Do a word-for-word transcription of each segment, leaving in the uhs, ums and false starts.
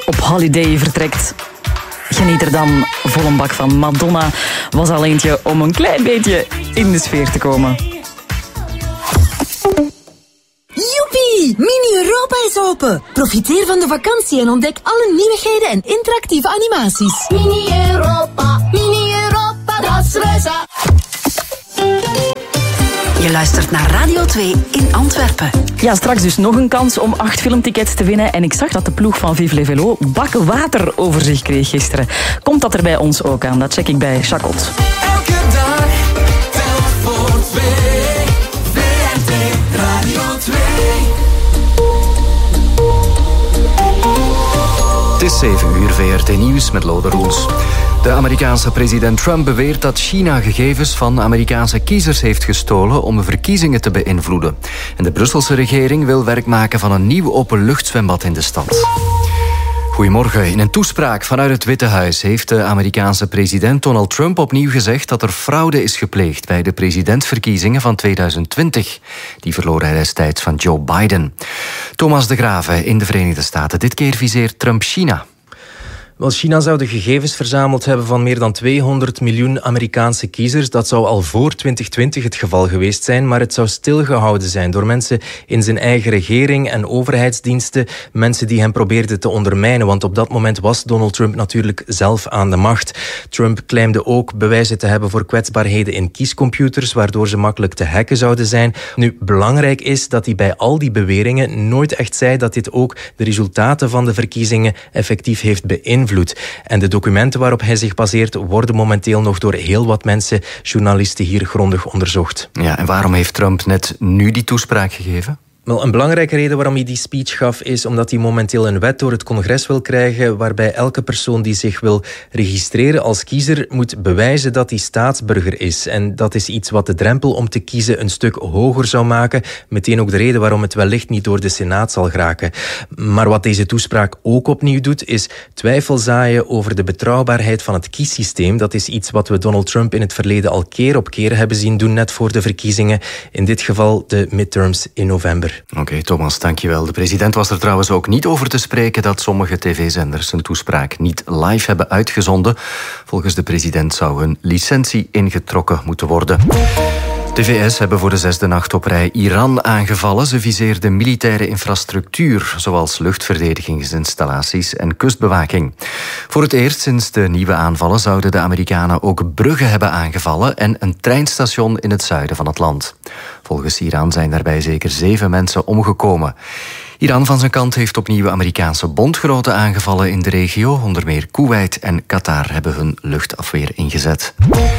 op holiday vertrekt. Geniet er dan vol een bak van. Madonna was al eentje om een klein beetje in de sfeer te komen. Joepie! Mini-Europa is open. Profiteer van de vakantie en ontdek alle nieuwigheden en interactieve animaties. Mini-Europa, Mini-Europa, dat is reizen. Je luistert naar Radio twee in Antwerpen. Ja, straks dus nog een kans om acht filmtickets te winnen. En ik zag dat de ploeg van Vive les Vélos bakken water over zich kreeg gisteren. Komt dat er bij ons ook aan? Dat check ik bij Chacot. Elke dag, telt voor twee. V R T Radio twee. Het is zeven uur, V R T Nieuws met Lode Roels. De Amerikaanse president Trump beweert dat China gegevens van Amerikaanse kiezers heeft gestolen om verkiezingen te beïnvloeden. En de Brusselse regering wil werk maken van een nieuw openluchtzwembad in de stad. Goedemorgen. In een toespraak vanuit het Witte Huis heeft de Amerikaanse president Donald Trump opnieuw gezegd dat er fraude is gepleegd bij de presidentsverkiezingen van tweeduizend twintig. Die verloor hij destijds van Joe Biden. Thomas de Grave in de Verenigde Staten. Dit keer viseert Trump China. Wel, China zou de gegevens verzameld hebben van meer dan tweehonderd miljoen Amerikaanse kiezers. Dat zou al voor twintig twintig het geval geweest zijn, maar het zou stilgehouden zijn door mensen in zijn eigen regering en overheidsdiensten. Mensen die hem probeerden te ondermijnen, want op dat moment was Donald Trump natuurlijk zelf aan de macht. Trump claimde ook bewijzen te hebben voor kwetsbaarheden in kiescomputers, waardoor ze makkelijk te hacken zouden zijn. Nu, belangrijk is dat hij bij al die beweringen nooit echt zei dat dit ook de resultaten van de verkiezingen effectief heeft beïnvloed. En de documenten waarop hij zich baseert worden momenteel nog door heel wat mensen, journalisten hier grondig onderzocht. Ja, en waarom heeft Trump net nu die toespraak gegeven? Wel, een belangrijke reden waarom hij die speech gaf is omdat hij momenteel een wet door het congres wil krijgen waarbij elke persoon die zich wil registreren als kiezer moet bewijzen dat hij staatsburger is. En dat is iets wat de drempel om te kiezen een stuk hoger zou maken. Meteen ook de reden waarom het wellicht niet door de Senaat zal geraken. Maar wat deze toespraak ook opnieuw doet, is twijfel zaaien over de betrouwbaarheid van het kiessysteem. Dat is iets wat we Donald Trump in het verleden al keer op keer hebben zien doen, net voor de verkiezingen. In dit geval de midterms in november. Oké, okay, Thomas, dankjewel. De president was er trouwens ook niet over te spreken dat sommige tv-zenders zijn toespraak niet live hebben uitgezonden. Volgens de president zou hun licentie ingetrokken moeten worden. De V S hebben voor de zesde nacht op rij Iran aangevallen. Ze viseerden militaire infrastructuur, zoals luchtverdedigingsinstallaties en kustbewaking. Voor het eerst sinds de nieuwe aanvallen zouden de Amerikanen ook bruggen hebben aangevallen en een treinstation in het zuiden van het land. Volgens Iran zijn daarbij zeker zeven mensen omgekomen. Iran van zijn kant heeft opnieuw Amerikaanse bondgenoten aangevallen in de regio. Onder meer Koeweit en Qatar hebben hun luchtafweer ingezet.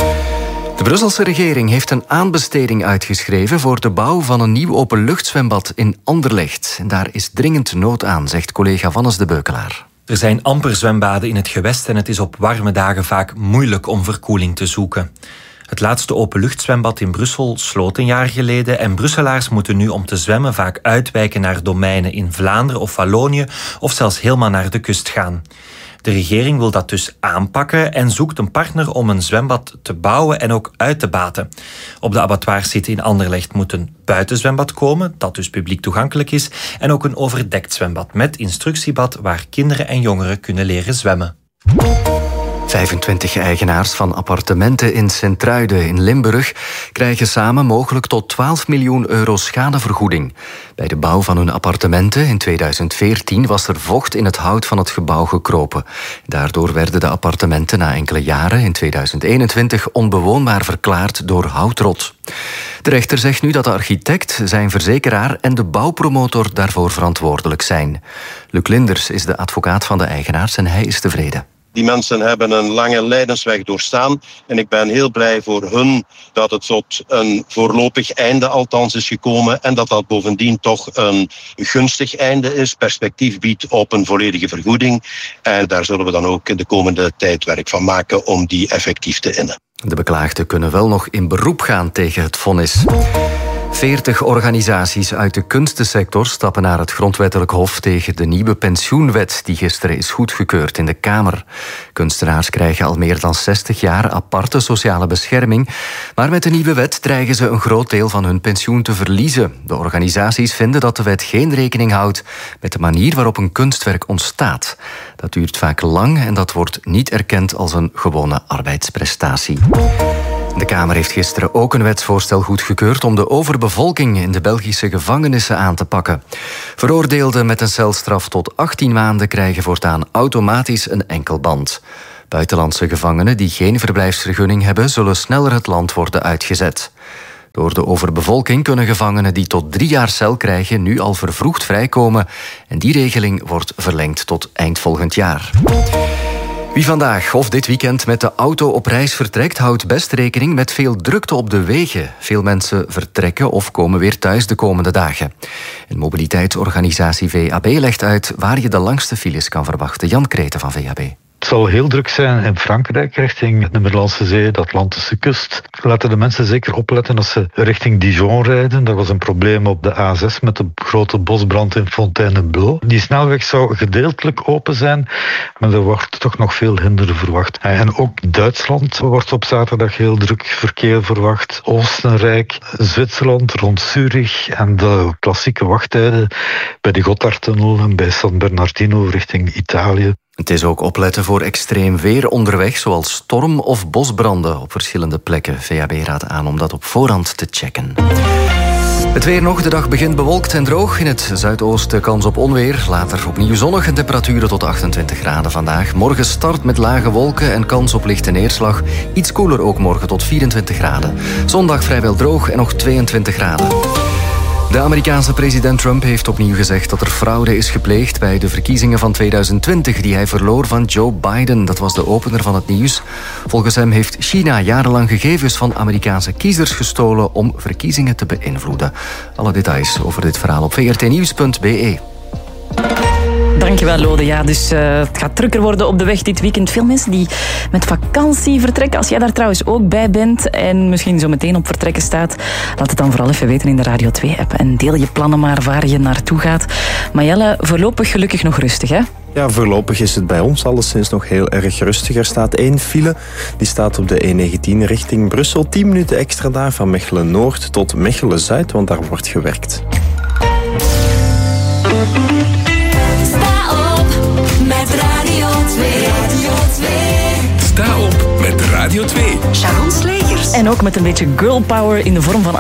De Brusselse regering heeft een aanbesteding uitgeschreven voor de bouw van een nieuw openluchtzwembad in Anderlecht. En daar is dringend nood aan, zegt collega Vannes de Beukelaar. Er zijn amper zwembaden in het gewest en het is op warme dagen vaak moeilijk om verkoeling te zoeken. Het laatste openluchtzwembad in Brussel sloot een jaar geleden en Brusselaars moeten nu om te zwemmen vaak uitwijken naar domeinen in Vlaanderen of Wallonië of zelfs helemaal naar de kust gaan. De regering wil dat dus aanpakken en zoekt een partner om een zwembad te bouwen en ook uit te baten. Op de abattoirsite in Anderlecht moet een buitenzwembad komen, dat dus publiek toegankelijk is, en ook een overdekt zwembad met instructiebad waar kinderen en jongeren kunnen leren zwemmen. vijfentwintig eigenaars van appartementen in Sint-Truiden in Limburg krijgen samen mogelijk tot twaalf miljoen euro schadevergoeding. Bij de bouw van hun appartementen in tweeduizend veertien was er vocht in het hout van het gebouw gekropen. Daardoor werden de appartementen na enkele jaren in tweeduizend eenentwintig onbewoonbaar verklaard door houtrot. De rechter zegt nu dat de architect, zijn verzekeraar en de bouwpromotor daarvoor verantwoordelijk zijn. Luc Linders is de advocaat van de eigenaars en hij is tevreden. Die mensen hebben een lange lijdensweg doorstaan en ik ben heel blij voor hun dat het tot een voorlopig einde althans is gekomen en dat dat bovendien toch een gunstig einde is, perspectief biedt op een volledige vergoeding. En daar zullen we dan ook de komende tijd werk van maken om die effectief te innen. De beklaagden kunnen wel nog in beroep gaan tegen het vonnis. veertig organisaties uit de kunstensector stappen naar het grondwettelijk hof tegen de nieuwe pensioenwet die gisteren is goedgekeurd in de Kamer. Kunstenaars krijgen al meer dan zestig jaar aparte sociale bescherming, maar met de nieuwe wet dreigen ze een groot deel van hun pensioen te verliezen. De organisaties vinden dat de wet geen rekening houdt met de manier waarop een kunstwerk ontstaat. Dat duurt vaak lang en dat wordt niet erkend als een gewone arbeidsprestatie. De Kamer heeft gisteren ook een wetsvoorstel goedgekeurd om de overbevolking in de Belgische gevangenissen aan te pakken. Veroordeelden met een celstraf tot achttien maanden krijgen voortaan automatisch een enkelband. Buitenlandse gevangenen die geen verblijfsvergunning hebben, zullen sneller het land worden uitgezet. Door de overbevolking kunnen gevangenen die tot drie jaar cel krijgen nu al vervroegd vrijkomen en die regeling wordt verlengd tot eind volgend jaar. Wie vandaag of dit weekend met de auto op reis vertrekt, houdt best rekening met veel drukte op de wegen. Veel mensen vertrekken of komen weer thuis de komende dagen. Een mobiliteitsorganisatie V A B legt uit waar je de langste files kan verwachten. Jan Kreten van V A B. Het zal heel druk zijn in Frankrijk, richting de Middellandse Zee, de Atlantische kust. Laten de mensen zeker opletten als ze richting Dijon rijden. Dat was een probleem op de A zes met de grote bosbrand in Fontainebleau. Die snelweg zou gedeeltelijk open zijn, maar er wordt toch nog veel hinder verwacht. En ook Duitsland wordt op zaterdag heel druk verkeer verwacht. Oostenrijk, Zwitserland, rond Zurich en de klassieke wachttijden bij de Gotthardtunnel en bij San Bernardino richting Italië. Het is ook opletten voor extreem weer onderweg, zoals storm- of bosbranden op verschillende plekken. V A B raadt aan om dat op voorhand te checken. Het weer nog. De dag begint bewolkt en droog. In het zuidoosten kans op onweer. Later opnieuw zonnig en temperaturen tot achtentwintig graden vandaag. Morgen start met lage wolken en kans op lichte neerslag. Iets koeler ook morgen tot vierentwintig graden. Zondag vrijwel droog en nog tweeëntwintig graden. De Amerikaanse president Trump heeft opnieuw gezegd dat er fraude is gepleegd bij de verkiezingen van tweeduizend twintig die hij verloor van Joe Biden. Dat was de opener van het nieuws. Volgens hem heeft China jarenlang gegevens van Amerikaanse kiezers gestolen om verkiezingen te beïnvloeden. Alle details over dit verhaal op v r t nieuws punt b e. Dankjewel, Lode. Ja, dus uh, het gaat drukker worden op de weg dit weekend. Veel mensen die met vakantie vertrekken. Als jij daar trouwens ook bij bent en misschien zo meteen op vertrekken staat, laat het dan vooral even weten in de Radio twee-app. En deel je plannen maar waar je naartoe gaat. Maar Jelle, voorlopig gelukkig nog rustig, hè? Ja, voorlopig is het bij ons alleszins nog heel erg rustig. Er staat één file, die staat op de E negentien richting Brussel. tien minuten extra daar van Mechelen-Noord tot Mechelen-Zuid, want daar wordt gewerkt. Met Radio twee. Radio twee. Sta op met Radio twee. Sharon Slegers. En ook met een beetje girl power in de vorm van